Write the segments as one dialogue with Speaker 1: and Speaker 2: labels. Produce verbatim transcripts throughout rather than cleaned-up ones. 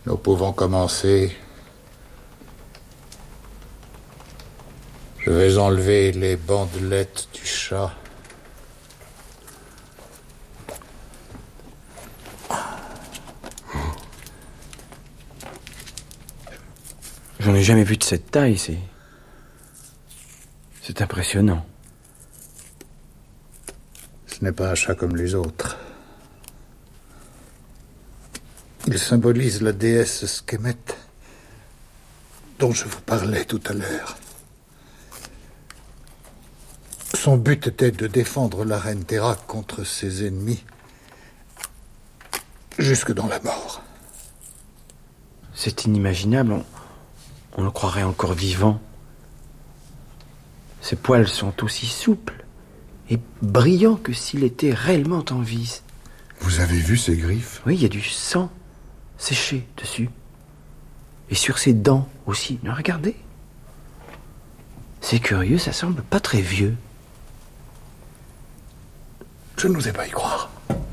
Speaker 1: Nous pouvons commencer. Je vais enlever les bandelettes du chat.
Speaker 2: J'en ai jamais vu de cette taille, c'est... C'est impressionnant.
Speaker 1: Ce n'est pas un chat comme les autres. Il symbolise la déesse Sekhmet, dont je vous parlais tout à l'heure. Son but était de défendre la reine Terra contre ses ennemis, jusque dans la mort.
Speaker 2: C'est inimaginable, on, on le croirait encore vivant. Ses poils sont aussi souples et brillants que s'il était réellement en vie.
Speaker 3: Vous avez vu ses griffes?
Speaker 2: Oui, il y a du sang séché dessus. Et sur ses dents aussi. Regardez. C'est curieux, ça semble pas très vieux.
Speaker 1: Je n'osais pas y croire.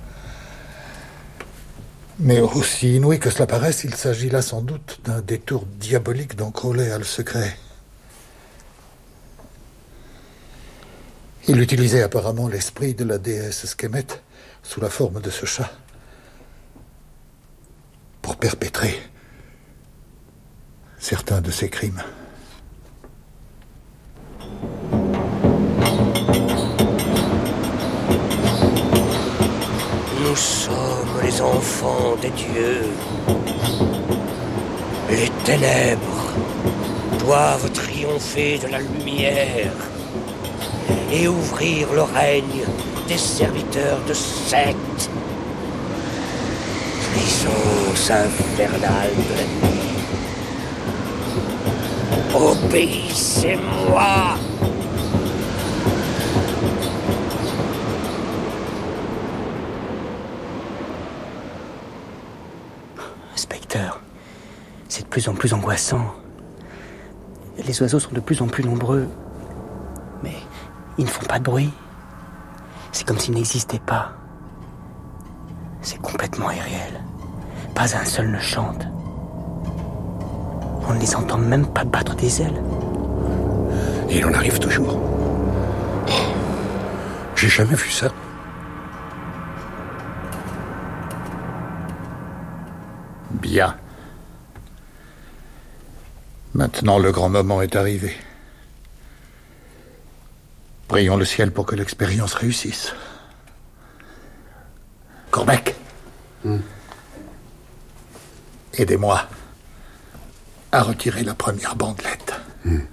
Speaker 1: Mais aussi inouï que cela paraisse, il s'agit là sans doute d'un détour diabolique dont Crowley a le secret. Il utilisait apparemment l'esprit de la déesse Sekhmet sous la forme de ce chat pour perpétrer certains de ses crimes.
Speaker 4: Nous sommes les enfants des dieux. Les ténèbres doivent triompher de la lumière et ouvrir le règne des serviteurs de Seth. Puissance infernale de la nuit. Obéissez-moi!
Speaker 5: Inspecteur, c'est de plus en plus angoissant. Les oiseaux sont de plus en plus nombreux. Mais ils ne font pas de bruit. C'est comme s'ils n'existaient pas. C'est complètement irréel. Pas un seul ne chante. On ne les entend même pas battre des ailes.
Speaker 3: Et il en arrive toujours. J'ai jamais vu ça.
Speaker 1: Bien. Maintenant, le grand moment est arrivé. Prions le ciel pour que l'expérience réussisse. Cormac, hmm. Aidez-moi à retirer la première bandelette.
Speaker 3: Hmm.